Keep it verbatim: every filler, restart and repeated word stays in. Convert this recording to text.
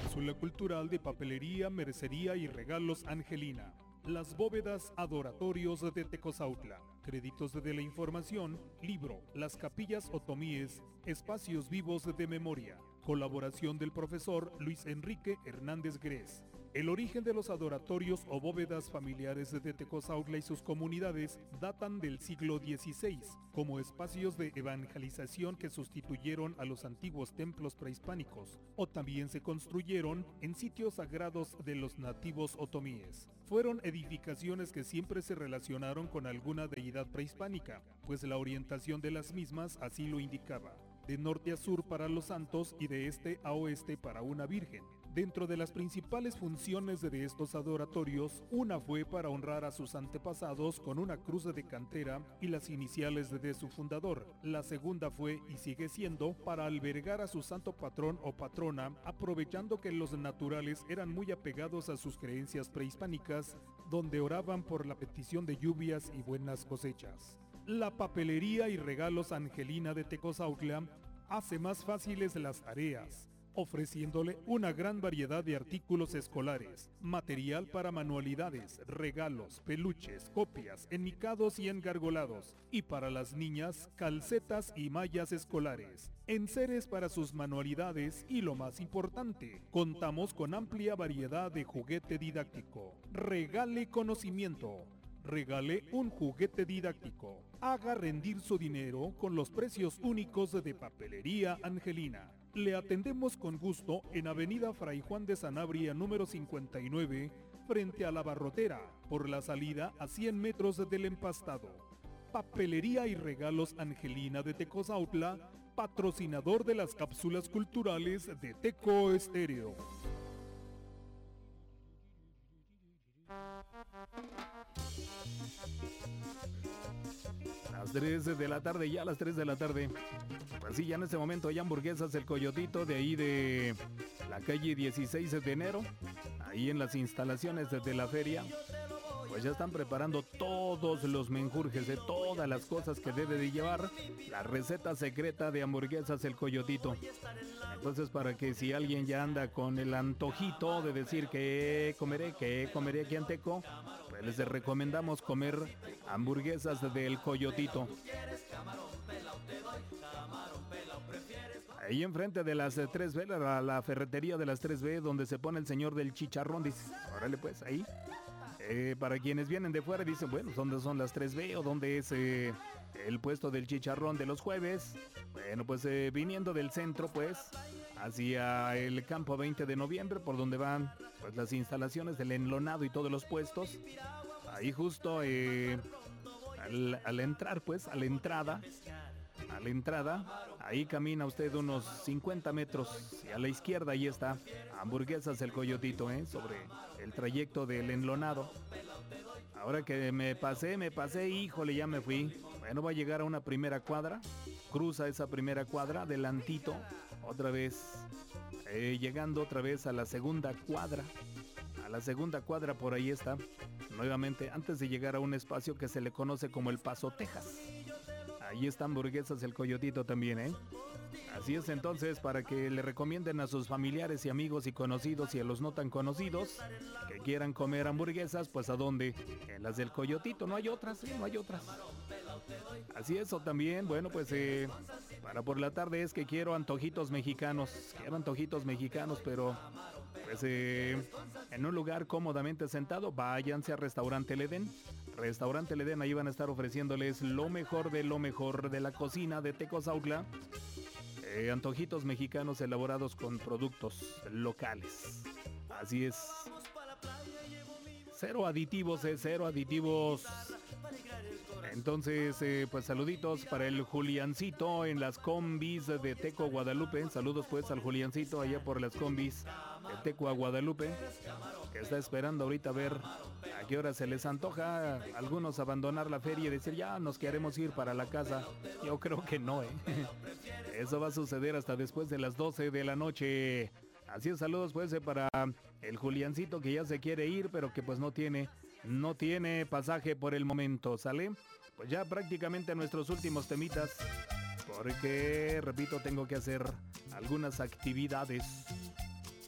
cápsula cultural de papelería, mercería y regalos Angelina. Las bóvedas adoratorios de Tecozautla. Créditos de la información, libro, Las capillas otomíes, espacios vivos de memoria. Colaboración del profesor Luis Enrique Hernández Gres. El origen de los adoratorios o bóvedas familiares de Tecozautla y sus comunidades datan del siglo dieciséis, como espacios de evangelización que sustituyeron a los antiguos templos prehispánicos, o también se construyeron en sitios sagrados de los nativos otomíes. Fueron edificaciones que siempre se relacionaron con alguna deidad prehispánica, pues la orientación de las mismas así lo indicaba. De norte a sur para los santos y de este a oeste para una virgen. Dentro de las principales funciones de estos adoratorios, una fue para honrar a sus antepasados con una cruz de cantera y las iniciales de su fundador. La segunda fue, y sigue siendo, para albergar a su santo patrón o patrona, aprovechando que los naturales eran muy apegados a sus creencias prehispánicas, donde oraban por la petición de lluvias y buenas cosechas. La papelería y regalos Angelina de Tecozautla hace más fáciles las tareas, ofreciéndole una gran variedad de artículos escolares, material para manualidades, regalos, peluches, copias, enmicados y engargolados, y para las niñas, calcetas y mallas escolares, enseres para sus manualidades y lo más importante, contamos con amplia variedad de juguete didáctico. Regale conocimiento. Regale un juguete didáctico. Haga rendir su dinero con los precios únicos de Papelería Angelina. Le atendemos con gusto en Avenida Fray Juan de Sanabria número cincuenta y nueve, frente a la Barrotera, por la salida a cien metros del Empastado. Papelería y regalos Angelina de Tecozautla, patrocinador de las cápsulas culturales de Teco Estéreo. Las tres de la tarde, ya las tres de la tarde. Pues sí, ya en este momento hay hamburguesas El Coyotito, de ahí de la calle dieciséis de enero, ahí en las instalaciones de la feria. Pues ya están preparando todos los menjurjes, de todas las cosas que debe de llevar la receta secreta de hamburguesas El Coyotito. Entonces, para que si alguien ya anda con el antojito de decir que comeré, que comeré aquí en Teco, pues les recomendamos comer hamburguesas del Coyotito. Ahí enfrente de las tres B, la, la ferretería de las tres B, donde se pone el señor del chicharrón, dice, órale pues, ahí. Eh, para quienes vienen de fuera dicen, bueno, ¿dónde son las tres B o dónde es eh, el puesto del chicharrón de los jueves? Bueno, pues eh, viniendo del centro, pues, hacia el campo veinte de noviembre, por donde van pues las instalaciones del enlonado y todos los puestos. Ahí justo eh, al, al entrar, pues, a la entrada, a la entrada, ahí camina usted unos cincuenta metros y a la izquierda ahí está Hamburguesas El Coyotito, ¿eh? Sobre el trayecto del enlonado. Ahora que me pasé, me pasé, híjole, ya me fui. Bueno, va a llegar a una primera cuadra, cruza esa primera cuadra, adelantito, otra vez, eh, llegando otra vez a la segunda cuadra, a la segunda cuadra por ahí está, nuevamente, antes de llegar a un espacio que se le conoce como El Paso, Texas. Ahí está Hamburguesas El Coyotito también, ¿eh? Así es, entonces, para que le recomienden a sus familiares y amigos y conocidos y a los no tan conocidos que quieran comer hamburguesas, pues ¿a dónde? En las del Coyotito, no hay otras, ¿eh? No hay otras. Así es, o también, bueno, pues eh, para por la tarde es que quiero antojitos mexicanos, quiero antojitos mexicanos, pero pues eh, en un lugar cómodamente sentado, váyanse a Restaurante El Edén. Restaurante El Edén, ahí van a estar ofreciéndoles lo mejor de lo mejor de la cocina de Tecozautla. Eh, antojitos mexicanos elaborados con productos locales. Así es. Cero aditivos, eh, cero aditivos. Entonces, eh, pues saluditos para el Juliancito en las combis de Teco a Guadalupe. Saludos pues al Juliancito allá por las combis de Teco a Guadalupe, que está esperando ahorita a ver a qué hora se les antoja a algunos abandonar la feria y decir ya nos queremos ir para la casa. Yo creo que no, eh. Eso va a suceder hasta después de las doce de la noche. Así es, saludos pues eh, para el Juliancito que ya se quiere ir, pero que pues no tiene, no tiene pasaje por el momento, ¿sale? Pues ya prácticamente nuestros últimos temitas, porque, repito, tengo que hacer algunas actividades.